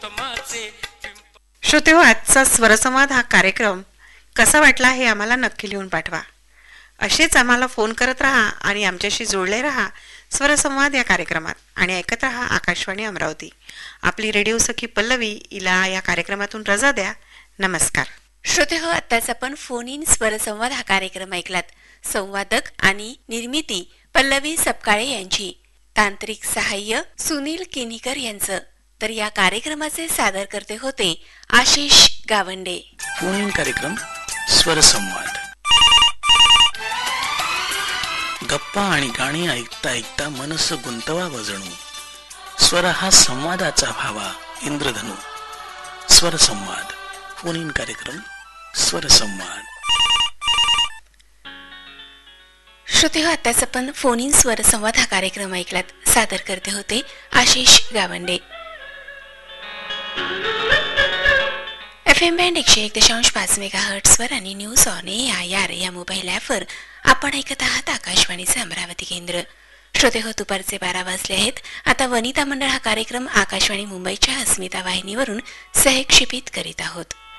श्रोते हो, आजचा स्वरसंवाद हा कार्यक्रम कसा वाटला हे आम्हाला नक्की लिहून पाठवा. असेच आम्हाला फोन करत राहा आणि आमच्याशी जोडले राहा स्वरसंवाद या कार्यक्रमात आणि ऐकत राहा आकाशवाणी अमरावती. आपली रेडिओ सखी पल्लवी हिला या कार्यक्रमातून रजा द्या. नमस्कार. श्रोते हो, आत्ताच आपण फोन इन स्वरसंवाद हा कार्यक्रम ऐकलात. संवादक आणि निर्मिती पल्लवी सपकाळे यांची, तांत्रिक सहाय्य सुनील किनीकर यांचं. तर या कार्यक्रमाचे सादर करते होते आशिष गावंडे. फोन इन कार्यक्रम स्वरसंवाद. गप्पा आणि गाणी ऐकता ऐकता मनस गुंतवावं जणू. स्वर हा संवादाचा भावा इंद्रधनू. स्वरसंवाद फोन इन कार्यक्रम स्वरसंवाद. श्रोते हो, आत्ताच आपण फोन इन स्वरसंवाद हा कार्यक्रम ऐकलात. सादर करते होते आशिष गावंडे. FM बँड 101.5 मेगाहर्ट्झवर आणि न्यूज ऑन AIR या मोबाईल ॲपवर आपण ऐकत आहात आकाशवाणीचे अमरावती केंद्र. श्रोते हो, दुपारचे 12 वाजले आहेत. आता वनिता मंडळ हा कार्यक्रम आकाशवाणी मुंबईच्या अस्मिता वाहिनीवरून सहक्षेपित करीत आहोत.